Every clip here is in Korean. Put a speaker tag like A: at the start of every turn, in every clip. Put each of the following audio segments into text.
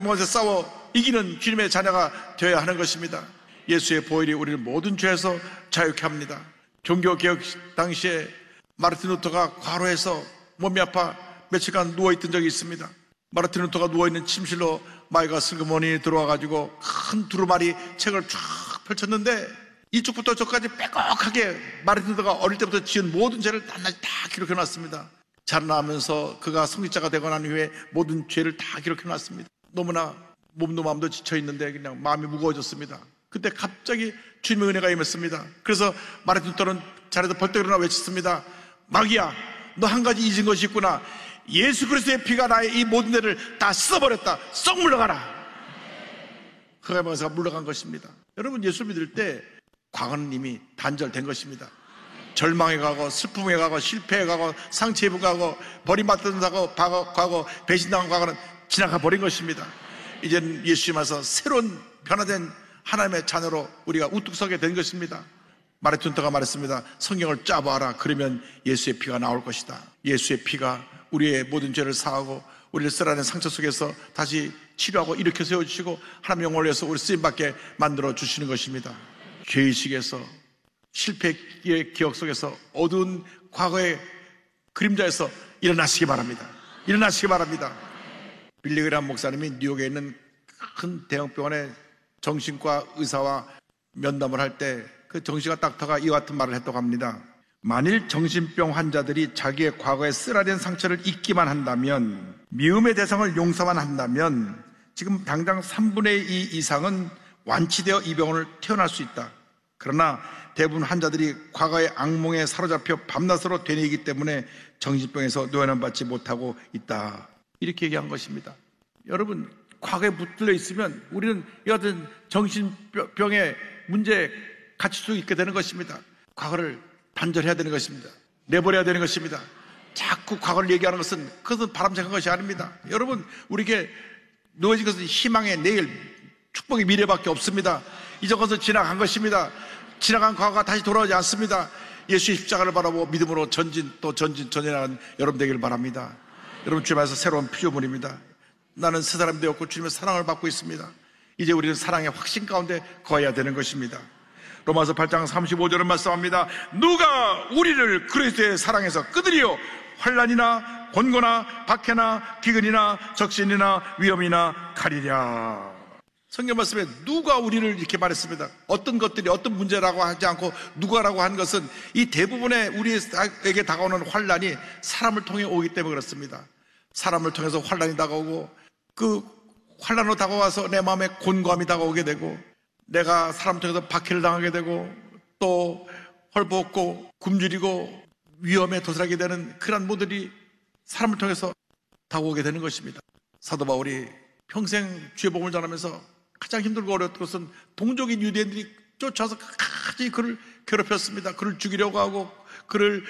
A: 모세 싸워 이기는 주님의 자녀가 되어야 하는 것입니다. 예수의 보혈이 우리를 모든 죄에서 자유케 합니다. 종교개혁 당시에 마르틴 루터가 과로해서 몸이 아파 며칠간 누워있던 적이 있습니다. 마르틴 루터가 누워있는 침실로 마이가 슬그머니 들어와가지고 큰 두루마리 책을 쫙 펼쳤는데 이쪽부터 저까지 빼곡하게 마르틴 루터가 어릴 때부터 지은 모든 죄를 낱낱이 다 기록해놨습니다. 자라나면서 그가 성직자가 되고 난 후에 모든 죄를 다 기록해놨습니다. 너무나 몸도 마음도 지쳐있는데 그냥 마음이 무거워졌습니다. 그때 갑자기 주님의 은혜가 임했습니다. 그래서 마르틴 루터는 자리에서 벌떡 일어나 외쳤습니다. 마귀야, 너 한 가지 잊은 것이 있구나. 예수 그리스도의 피가 나의 이 모든 죄를 다 씻어버렸다. 썩 물러가라. 그러면서 물러간 것입니다. 여러분, 예수 믿을 때 과거는 이미 단절된 것입니다. 절망에 가고 슬픔에 가고 실패에 가고 상처 입은 가고 버림받던 과거 배신당한 과거는 지나가 버린 것입니다. 이제는 예수님 와서 새로운 변화된 하나님의 자녀로 우리가 우뚝 서게 된 것입니다. 마르틴 루터가 말했습니다. 성경을 짜봐라. 그러면 예수의 피가 나올 것이다. 예수의 피가 우리의 모든 죄를 사하고 우리를 쓰라는 상처 속에서 다시 치료하고 일으켜 세워주시고 하나님의 영광을 위해서 우리 쓰임받게 만들어 주시는 것입니다. 죄의식에서 실패의 기억 속에서 어두운 과거의 그림자에서 일어나시기 바랍니다. 일어나시기 바랍니다. 빌리 그레이엄 목사님이 뉴욕에 있는 큰 대형병원에 정신과 의사와 면담을 할 때 그 정신과 닥터가 이와 같은 말을 했다고 합니다. 만일 정신병 환자들이 자기의 과거의 쓰라린 상처를 잊기만 한다면, 미움의 대상을 용서만 한다면 지금 당장 3분의 2 이상은 완치되어 이 병원을 태어날 수 있다. 그러나 대부분 환자들이 과거의 악몽에 사로잡혀 밤낮으로 되뇌이기 때문에 정신병에서 노연을 받지 못하고 있다. 이렇게 얘기한 것입니다. 여러분, 과거에 붙들려 있으면 우리는 이 같은 정신병의 문제에 갇힐 수 있게 되는 것입니다. 과거를 단절해야 되는 것입니다. 내버려야 되는 것입니다. 자꾸 과거를 얘기하는 것은 그것은 바람직한 것이 아닙니다. 여러분, 우리에게 놓여진 것은 희망의 내일, 축복의 미래밖에 없습니다. 이전 것은 지나간 것입니다. 지나간 과거가 다시 돌아오지 않습니다. 예수의 십자가를 바라보고 믿음으로 전진하는 여러분 되기를 바랍니다. 여러분, 주님 안에서 새로운 피조물입니다. 나는 새 사람이 되었고 주님의 사랑을 받고 있습니다. 이제 우리는 사랑의 확신 가운데 거해야 되는 것입니다. 로마서 8장 35절은 말씀합니다. 누가 우리를 그리스도의 사랑에서 끊으리요? 환난이나 곤고나 박해나 기근이나 적신이나 위험이나 칼이랴. 성경 말씀에 누가 우리를 이렇게 말했습니다. 어떤 것들이 어떤 문제라고 하지 않고 누가라고 한 것은 이 대부분의 우리에게 다가오는 환난이 사람을 통해 오기 때문에 그렇습니다. 사람을 통해서 환난이 다가오고 그 환난으로 다가와서 내 마음에 곤고함이 다가오게 되고 내가 사람 통해서 박해를 당하게 되고 또 헐벗고 굶주리고 위험에 도달하게 되는 그런 모델이 사람을 통해서 다가오게 되는 것입니다. 사도 바울이 평생 주의 복음을 전하면서 가장 힘들고 어려웠던 것은 동족인 유대인들이 쫓아서 끝까지 그를 괴롭혔습니다. 그를 죽이려고 하고 그를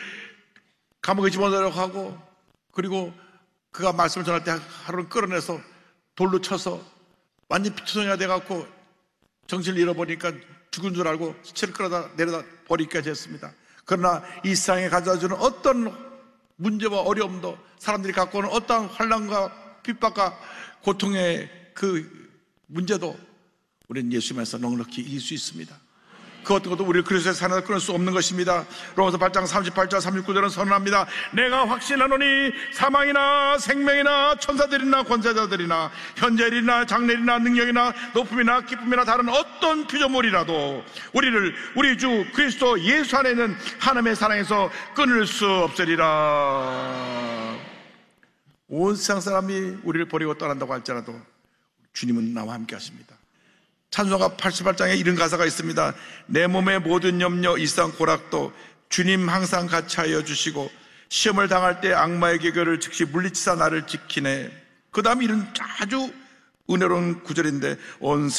A: 감옥에 집어넣으려고 하고 그리고 그가 말씀을 전할 때 하루는 끌어내서 돌로 쳐서 완전 피투성이가 돼갖고 정신을 잃어버리니까 죽은 줄 알고 시체를 끌어다 내려다 버리기까지 했습니다. 그러나 이 세상에 가져다주는 어떤 문제와 어려움도 사람들이 갖고 오는 어떠한 환난과 핍박과 고통의 그 문제도 우리는 예수님에서 넉넉히 이길 수 있습니다. 그 어떤 것도 우리를 그리스도의 사랑에서 끊을 수 없는 것입니다. 로마서 8장 38절 39절은 선언합니다. 내가 확신하노니 사망이나 생명이나 천사들이나 권세자들이나 현재일이나 장래일이나 능력이나 높음이나 기쁨이나 다른 어떤 피조물이라도 우리를 우리 주 그리스도 예수 안에 있는 하나님의 사랑에서 끊을 수 없으리라. 온 세상 사람이 우리를 버리고 떠난다고 할지라도 주님은 나와 함께 하십니다. 찬송가 88장에 이런 가사가 있습니다. 내 몸의 모든 염려 일상 고락도 주님 항상 같이 하여 주시고 시험을 당할 때 악마의 계교를 즉시 물리치사 나를 지키네. 그 다음에 이런 아주 은혜로운 구절인데 온